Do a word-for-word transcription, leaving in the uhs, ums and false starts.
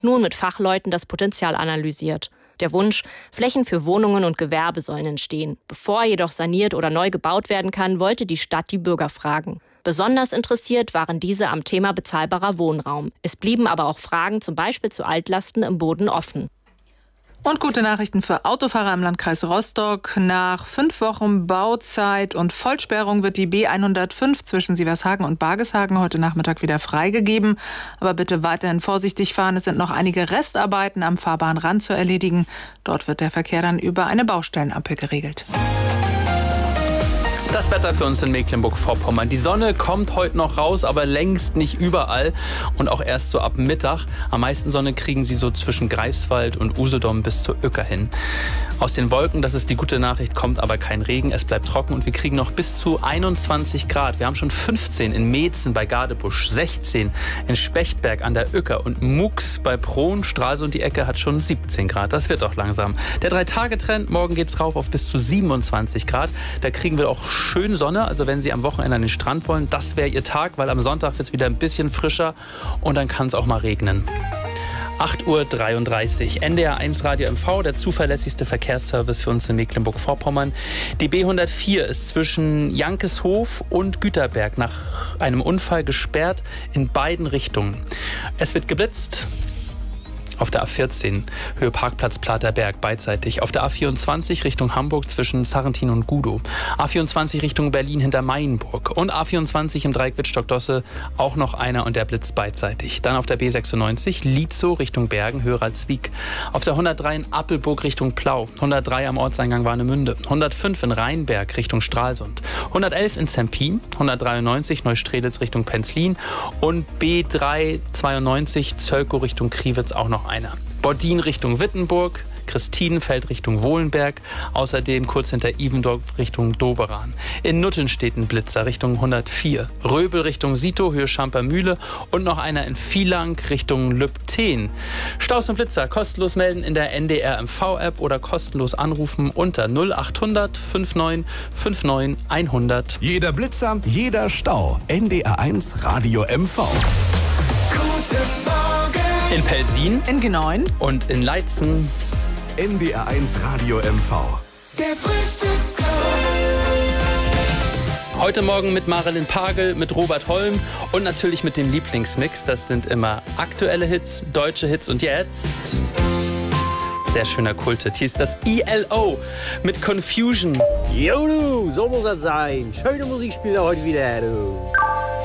nun mit Fachleuten das Potenzial analysiert. Der Wunsch, Flächen für Wohnungen und Gewerbe sollen entstehen. Bevor jedoch saniert oder neu gebaut werden kann, wollte die Stadt die Bürger fragen. Besonders interessiert waren diese am Thema bezahlbarer Wohnraum. Es blieben aber auch Fragen zum Beispiel zu Altlasten im Boden offen. Und gute Nachrichten für Autofahrer im Landkreis Rostock. Nach fünf Wochen Bauzeit und Vollsperrung wird die B hundertfünf zwischen Sievershagen und Bargeshagen heute Nachmittag wieder freigegeben. Aber bitte weiterhin vorsichtig fahren. Es sind noch einige Restarbeiten am Fahrbahnrand zu erledigen. Dort wird der Verkehr dann über eine Baustellenampel geregelt. Das Wetter für uns in Mecklenburg-Vorpommern. Die Sonne kommt heute noch raus, aber längst nicht überall und auch erst so ab Mittag. Am meisten Sonne kriegen sie so zwischen Greifswald und Usedom bis zur Uecker hin. Aus den Wolken, das ist die gute Nachricht, kommt aber kein Regen. Es bleibt trocken und wir kriegen noch bis zu einundzwanzig Grad. Wir haben schon fünfzehn in Meetzen bei Gadebusch, sechzehn in Spechtberg an der Uecker und Mux bei Prohn. Stralsund die Ecke hat schon siebzehn Grad. Das wird auch langsam. Der Drei-Tage-Trend, morgen geht's rauf auf bis zu siebenundzwanzig Grad. Da kriegen wir auch schön Sonne, also wenn Sie am Wochenende an den Strand wollen, das wäre Ihr Tag, weil am Sonntag wird es wieder ein bisschen frischer und dann kann es auch mal regnen. acht Uhr dreiunddreißig, N D R eins Radio M V, der zuverlässigste Verkehrsservice für uns in Mecklenburg-Vorpommern. Die B hundertvier ist zwischen Jankeshof und Güterberg nach einem Unfall gesperrt in beiden Richtungen. Es wird geblitzt. Auf der A vierzehn, Höhe Parkplatz Platerberg, beidseitig. Auf der A vierundzwanzig Richtung Hamburg zwischen Sarrentin und Gudow. A vierundzwanzig Richtung Berlin hinter Mainburg. Und A vierundzwanzig im Dreieck Wittstock-Dosse auch noch einer und der blitzt beidseitig. Dann auf der B sechsundneunzig, Lietzow Richtung Bergen, Höhe Ralswiek. Auf der hundertdrei in Appelburg Richtung Plau. hundertdrei am Ortseingang Warnemünde. hundertfünf in Rheinberg Richtung Stralsund. hundertelf in Zempin. hundertdreiundneunzig Neustrelitz Richtung Penzlin. Und B dreihundertzweiundneunzig Zölkow Richtung Kriwitz auch noch einer. Bordin Richtung Wittenburg, Christinenfeld Richtung Wohlenberg, außerdem kurz hinter Ivendorf Richtung Doberan. In Nutten steht ein Blitzer Richtung hundertvier, Röbel Richtung Sito, Höhe Schampermühle und noch einer in Vielang Richtung Lübten. Staus und Blitzer kostenlos melden in der N D R M V-App oder kostenlos anrufen unter null achthundert neunundfünfzig neunundfünfzig hundert. Jeder Blitzer, jeder Stau. N D R eins Radio M V. Guten Morgen! In Pelsin, in Geneuen und in Leitzen. N D R eins Radio M V. Der Frühstücksclub. Heute Morgen mit Marilyn Pagel, mit Robert Holm und natürlich mit dem Lieblingsmix. Das sind immer aktuelle Hits, deutsche Hits und jetzt sehr schöner Kulthit. Hier ist das E L O mit Confusion. Jo du, so muss das sein. Schöne Musik spielt er heute wieder, du.